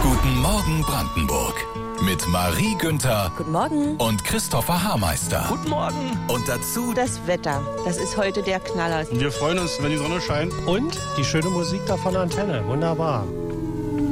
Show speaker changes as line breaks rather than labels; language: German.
Guten Morgen Brandenburg. Mit Marie Günther
Guten Morgen.
und Christopher Hameister.
Guten Morgen.
Und dazu
Das Wetter, das ist heute der Knaller.
Wir freuen uns, wenn die Sonne scheint.
Und die schöne Musik da von der Antenne. Wunderbar.